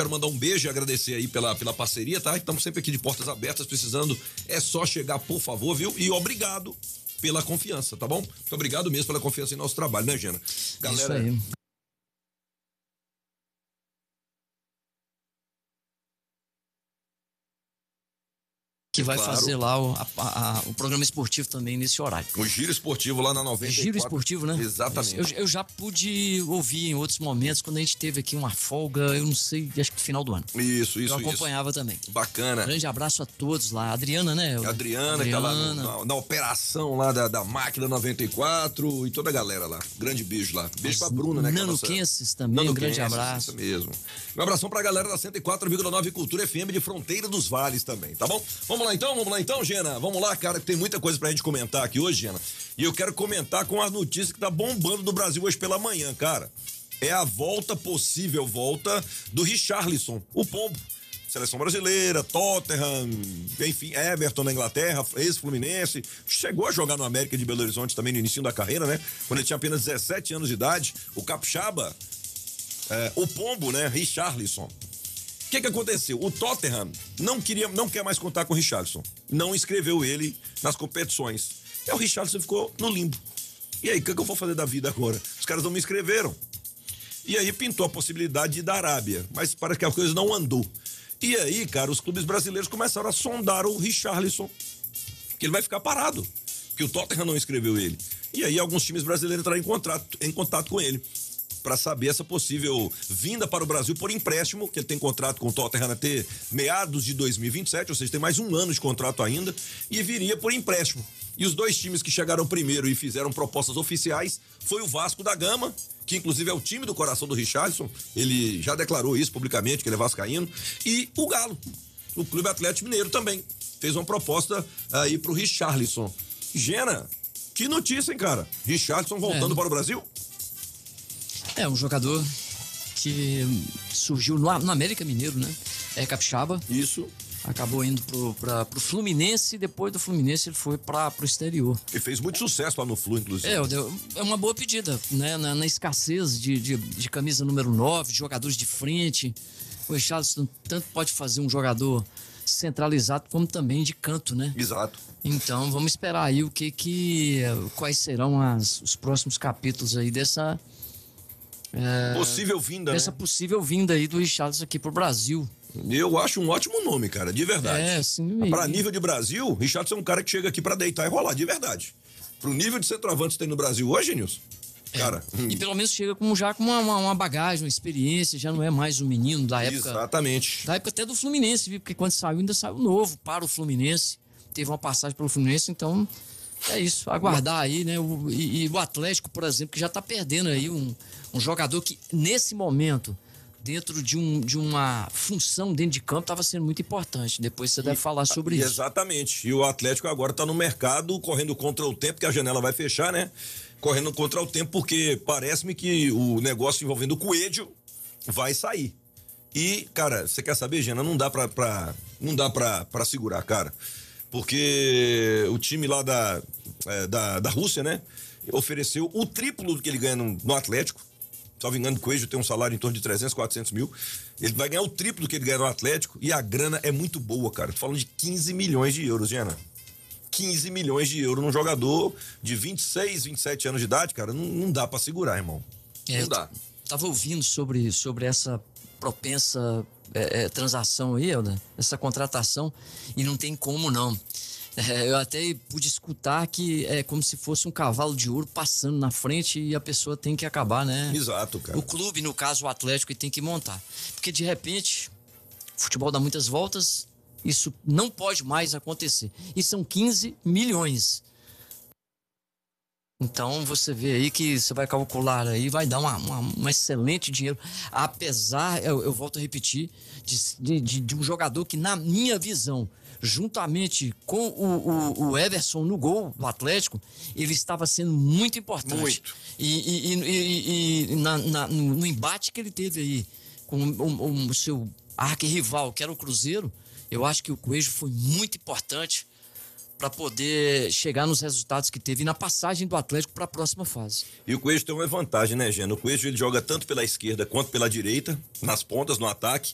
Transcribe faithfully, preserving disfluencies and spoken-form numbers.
Quero mandar um beijo e agradecer aí pela, pela parceria, tá? Estamos sempre aqui de portas abertas, precisando, é só chegar, por favor, viu? E obrigado pela confiança, tá bom? Muito obrigado mesmo pela confiança em nosso trabalho, né, Gena? Galera... Isso aí. Que vai claro. fazer lá o, a, a, o programa esportivo também nesse horário. O giro esportivo lá na noventa e quatro. Giro esportivo, né? Exatamente. Eu, eu já pude ouvir em outros momentos, quando a gente teve aqui uma folga, eu não sei, acho que final do ano. Isso, isso, Eu acompanhava isso. também. Bacana. Um grande abraço a todos lá. A Adriana, né? A Adriana, Adriana. que tá lá no, na, na operação lá da, da máquina noventa e quatro e toda a galera lá. Grande beijo lá. Beijo As pra Bruna, né? Nanuquenses também, Nano um grande Kensis, abraço. Isso mesmo. Um abração pra galera da cento e quatro vírgula nove Cultura F M de Fronteira dos Vales também, tá bom? Vamos lá então, vamos lá então. Gena, vamos lá, cara, que tem muita coisa pra gente comentar aqui hoje, Gena. E eu quero comentar com as notícias que tá bombando do Brasil hoje pela manhã, cara. É a volta, possível volta, do Richarlison, o Pombo. Seleção brasileira, Tottenham, enfim, Everton na Inglaterra, ex-Fluminense. Chegou a jogar no América de Belo Horizonte também no início da carreira, né? Quando ele tinha apenas dezessete anos de idade. O Capixaba, é, o Pombo, né? Richarlison. O que que aconteceu? O Tottenham não queria, não quer mais contar com o Richarlison. Não inscreveu ele nas competições. E o Richarlison ficou no limbo. E aí, o que que eu vou fazer da vida agora? Os caras não me inscreveram. E aí pintou a possibilidade de ir da Arábia, mas parece que a coisa não andou. E aí, cara, os clubes brasileiros começaram a sondar o Richarlison, que ele vai ficar parado, porque o Tottenham não inscreveu ele. E aí alguns times brasileiros entraram em contato, em contato com ele, para saber essa possível vinda para o Brasil por empréstimo, que ele tem contrato com o Tottenham até meados de dois mil e vinte e sete, ou seja, tem mais um ano de contrato ainda, e viria por empréstimo. E os dois times que chegaram primeiro e fizeram propostas oficiais foi o Vasco da Gama, que inclusive é o time do coração do Richarlison, ele já declarou isso publicamente, que ele é vascaíno, e o Galo, o Clube Atlético Mineiro também, fez uma proposta aí pro Richarlison. Gena, que notícia, hein, cara? Richarlison voltando é. para o Brasil? É, um jogador que surgiu no, no América Mineiro, né? É capixaba. Isso. Acabou indo pro, pra, pro Fluminense e depois do Fluminense ele foi para pro exterior. E fez muito sucesso lá no Flu, inclusive. É, é uma boa pedida, né? Na, na escassez de, de, de camisa número nove, de jogadores de frente. O Richarlison tanto pode fazer um jogador centralizado como também de canto, né? Exato. Então vamos esperar aí o que que... quais serão as, os próximos capítulos aí dessa... É, possível vinda, Dessa né? possível vinda aí do Richarlison aqui pro Brasil. Eu acho um ótimo nome, cara, de verdade. É, sim. Pra nível de Brasil, Richarlison é um cara que chega aqui pra deitar e rolar, de verdade. Pro nível de centroavante que tem no Brasil hoje, Nilson, é. cara... E pelo menos chega com, já com uma, uma bagagem, uma experiência, já não é mais um menino da época... Exatamente. Da época até do Fluminense, viu? Porque quando saiu, ainda saiu novo para o Fluminense. Teve uma passagem pelo Fluminense, então... É isso, aguardar aí, né? O, e, e o Atlético, por exemplo, que já tá perdendo aí um, um jogador que, nesse momento, dentro de, um, de uma função dentro de campo, estava sendo muito importante. Depois você deve falar sobre isso. Exatamente. E o Atlético agora tá no mercado, correndo contra o tempo, que a janela vai fechar, né? Correndo contra o tempo, porque parece-me que o negócio envolvendo o Coelho vai sair. E, cara, você quer saber, Gena? Não dá pra, pra, não dá pra, pra segurar, cara. Porque o time lá da, é, da, da Rússia, né, ofereceu o triplo do que ele ganha no, no Atlético. Salvo engano, o Coelho tem um salário em torno de trezentos, quatrocentos mil. Ele vai ganhar o triplo do que ele ganha no Atlético e a grana é muito boa, cara. Tô falando de quinze milhões de euros, Gena. quinze milhões de euros num jogador de vinte e seis, vinte e sete anos de idade, cara, não, não dá pra segurar, irmão. É, não dá. Tava ouvindo sobre, sobre essa propensa é, é, transação aí, Helder, essa contratação, e não tem como não. É, eu até pude escutar que é como se fosse um cavalo de ouro passando na frente e a pessoa tem que acabar, né? Exato, cara. O clube, no caso o Atlético, tem que montar. Porque de repente, o futebol dá muitas voltas, isso não pode mais acontecer. E são quinze milhões. Então você vê aí que você vai calcular aí, vai dar uma, uma, um excelente dinheiro. Apesar, eu, eu volto a repetir, de, de, de um jogador que, na minha visão, juntamente com o, o, o Everson no gol do Atlético, ele estava sendo muito importante. Muito. E, e, e, e, e na, na, no, no embate que ele teve aí com o, o, o seu arquirrival, que era o Cruzeiro, eu acho que o Coelho foi muito importante para poder chegar nos resultados que teve na passagem do Atlético para a próxima fase. E o Coelho tem uma vantagem, né, Gena? O Coelho ele joga tanto pela esquerda quanto pela direita, nas pontas, no ataque.